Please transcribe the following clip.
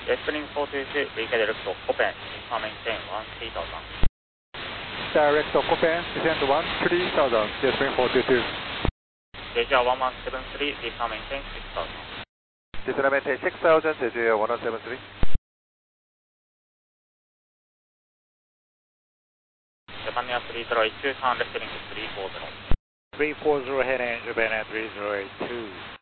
Spring 422, we get direct to Copen, income maintain 13,000. Direct to Copen, descend 13,000, Spring 422. Jeju 1173, income maintain 6,000. Descend maintain 6,000, Jeju 1173. Japan Air 3082, turn left heading 340. 340 heading, Japan Air 3082.